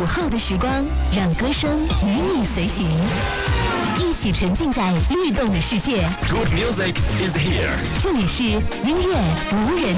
后的时光，让歌声与你随行，一起沉浸在律动的世界。 Good music is here。 这里是音乐无人